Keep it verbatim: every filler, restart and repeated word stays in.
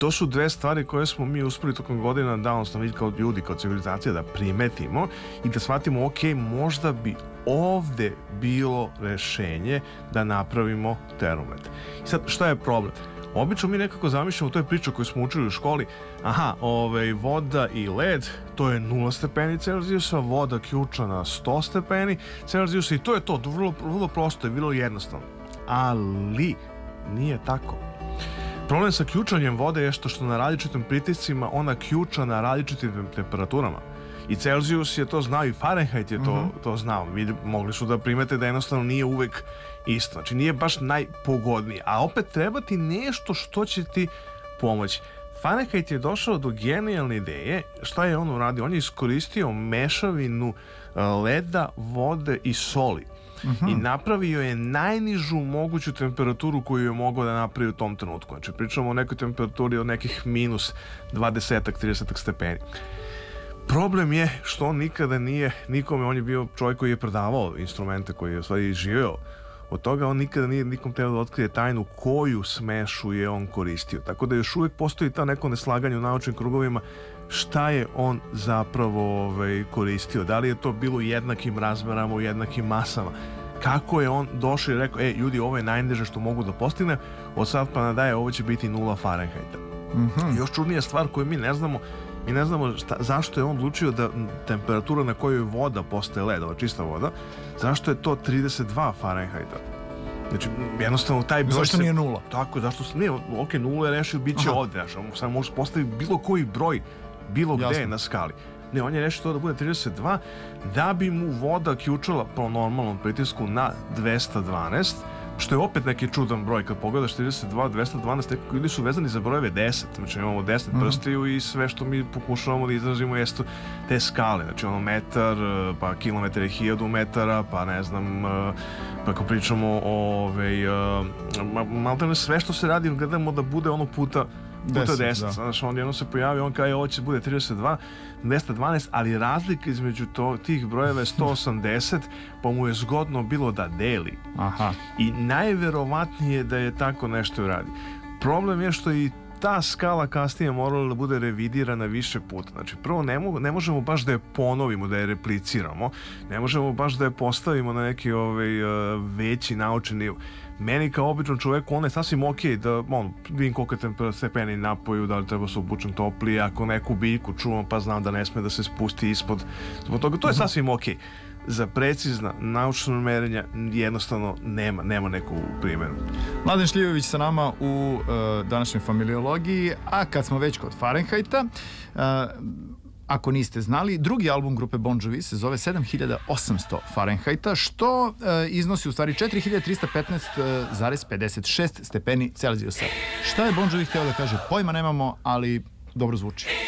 to su dve stvari koje smo mi uspeli tokom godina da, odnosno mi kao ljudi, kao civilizacija da primetimo i da shvatimo, ok, možda bi ovde bilo rešenje da napravimo termometar. I sad, šta je problem? Obično mi nekako zamišljamo u toj priči koju smo učili u školi, aha, ovaj, voda i led, to je nula stepeni Celzijusa, voda ključa na sto stepeni Celzijusa i to je to, vrlo, vrlo prosto je, vrlo jednostavno. Ali nije tako. Problem sa ključanjem vode je što, što na različitim pritiscima ona ključa na različitim temperaturama. I Celzijus je to znao i Fahrenheit je to, uh-huh. to znao. Vidi, mogli su da primete da jednostavno nije uvek isto. Znači nije baš najpogodnije. A opet treba ti nešto što će ti pomoći. Fahrenheit je došao do genijalne ideje. Šta je on uradio? On je iskoristio mešavinu leda, vode i soli. Uh-huh. I napravio je najnižu moguću temperaturu koju je mogao da napravi u tom trenutku. Znači pričamo o nekoj temperaturi od nekih minus dvadeset trideset stepeni. Problem je što on nikada nije nikome, on je bio čovjek koji je prodavao instrumente, koji je u stvari živeo od toga, on nikada nije nikom trebao da otkrije tajnu koju smešu je on koristio. Tako da još uvijek postoji ta neko neslaganje u naučnim krugovima šta je on zapravo ovaj, koristio. Da li je to bilo u jednakim razmerama, u jednakim masama. Kako je on došao i rekao, e, ljudi, ovo je najniže što mogu da postignem, od sad pa nadaje, ovo će biti nula Fahrenheita. Mm-hmm. Još čudnija stvar koju mi ne znamo, mi ne znamo šta, zašto je on odlučio da temperatura na kojoj voda postaje led, ova čista voda, zašto je to trideset dva Fahrenheita. Znači, jednostavno taj broj... Zašto se... nije nula? Tako, zašto se... Nije, ok, nula je rešio, bit će ovde, znaš, samo može postaviti bilo koji broj, bilo gde Jasno. Na skali. Ne, on je rešio to da bude trideset dva, da bi mu voda ključala po normalnom pritisku na dvesta dvanaest, što je opet neki čudan broj. Kad pogledaš trideset dva, dvesta dvanaest, neki ljudi su vezani za brojeve deset. Znači imamo deset mm-hmm. prstiju i sve što mi pokušavamo da izrazimo jeste te skale. Znači ono metar, pa kilometar je hiljadu metara, pa ne znam, pa ako pričamo o ovaj, malo ne sve što se radi, gledamo da bude ono puta puta deset, da. Znači on jedno se pojavi, on kaže ovo će bude trideset dva, dvesta dvanaest, ali razlika između to, tih brojeva je sto osamdeset, pa mu je zgodno bilo da deli. Aha. I najverovatnije da je tako nešto radi. Problem je što i ta skala kasnije morala da bude revidirana više puta. Znači, prvo ne, mo- ne možemo baš da je ponovimo, da je repliciramo, ne možemo baš da je postavimo na neki ovaj, uh, veći naučni nivo. Meni kao običan čovjek, on je sasvim ok da, on, vidim koliko je stepeni napoju, da li treba se obučem toplije, ako neku biljku čuvam pa znam da ne sme da se spusti ispod. Zbog toga, to je sasvim ok. Za precizna naučna merenja jednostavno nema, nema neku primjenu. Mladen Šljivović sa nama u uh, današnjoj familiologiji, a kad smo već kod Fahrenheita, uh, ako niste znali, drugi album grupe Bon Jovi se zove sedam hiljada osamsto Fahrenheita, što uh, iznosi u stvari četiri hiljade trista petnaest zarez pedeset šest stepeni Celzijusa. Šta je Bon Jovi htio da kaže? Pojma nemamo, ali dobro zvuči.